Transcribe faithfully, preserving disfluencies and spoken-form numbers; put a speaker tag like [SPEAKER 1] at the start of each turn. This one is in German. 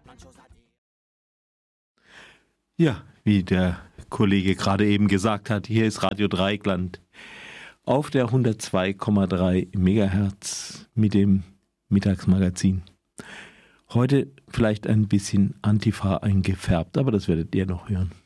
[SPEAKER 1] Ja, wie der Kollege gerade eben gesagt hat, hier ist Radio Dreieckland auf der hundertzwei Komma drei Megahertz mit dem Mittagsmagazin. Heute vielleicht ein bisschen Antifa eingefärbt, aber das werdet ihr noch hören.